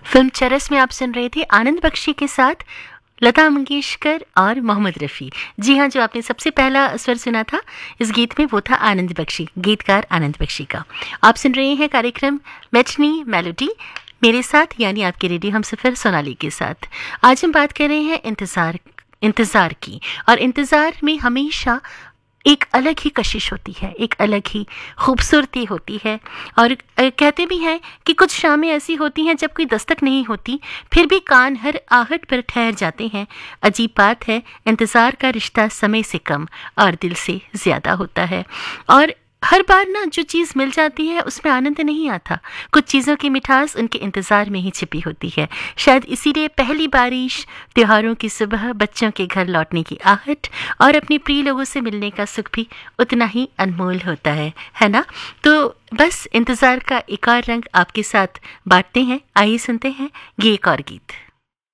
Film चरस में आप सुन रहे थे आनंद बख्शी के साथ लता मंगेशकर और मोहम्मद रफ़ी। जी हाँ, जो आपने सबसे पहला स्वर सुना था इस गीत में वो था आनंद बख्शी, गीतकार आनंद बख्शी का। आप सुन रहे हैं कार्यक्रम मैचनी मेलोडी मेरे साथ, यानी आपके रेडियो हमसफर सोनाली के साथ। आज हम बात कर रहे हैं इंतज़ार की, और इंतज़ार में हमेशा एक अलग ही कशिश होती है, एक अलग ही खूबसूरती होती है। और कहते भी हैं कि कुछ शामें ऐसी होती हैं जब कोई दस्तक नहीं होती, फिर भी कान हर आहट पर ठहर जाते हैं। अजीब बात है, इंतज़ार का रिश्ता समय से कम और दिल से ज़्यादा होता है। और हर बार ना जो चीज़ मिल जाती है उसमें आनंद नहीं आता, कुछ चीज़ों की मिठास उनके इंतज़ार में ही छिपी होती है। शायद इसीलिए पहली बारिश, त्योहारों की सुबह, बच्चों के घर लौटने की आहट और अपने प्रिय लोगों से मिलने का सुख भी उतना ही अनमोल होता है ना। तो बस इंतज़ार का एक और रंग आपके साथ बांटते हैं। आइए सुनते हैं ये एक और गीत।